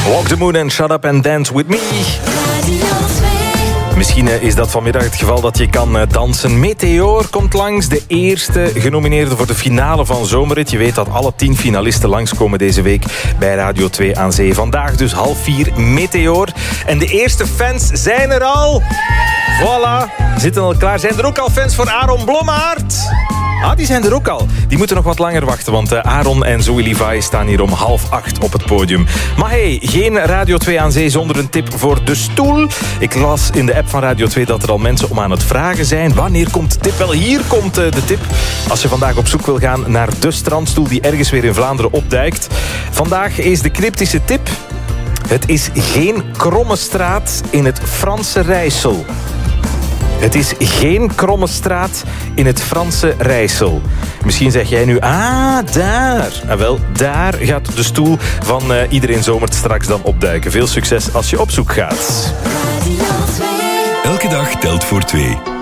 Walk the Moon and Shut Up and Dance With Me. Misschien is dat vanmiddag het geval dat je kan dansen. Meteor komt langs, de eerste genomineerde voor de finale van Zomerrit. Je weet dat alle 10 finalisten langskomen deze week bij Radio 2 aan Zee. Vandaag dus 3:30 Meteor. En de eerste fans zijn er al. Voilà, zitten al klaar. Zijn er ook al fans voor Aaron Blommaert? Ah, die zijn er ook al. Die moeten nog wat langer wachten, want Aaron en Zoe Levi staan hier om 7:30 op het podium. Maar hey, geen Radio 2 aan Zee zonder een tip voor de stoel. Ik las in de app van Radio 2 dat er al mensen om aan het vragen zijn. Wanneer komt de tip? Wel, hier komt de tip. Als je vandaag op zoek wil gaan naar de strandstoel die ergens weer in Vlaanderen opduikt. Vandaag is de cryptische tip. Het is geen kromme straat in het Franse Rijssel. Het is geen kromme straat in het Franse Rijssel. Misschien zeg jij nu, daar. En wel, daar gaat de stoel van Iedereen Zomert straks dan opduiken. Veel succes als je op zoek gaat. Elke dag telt voor 2.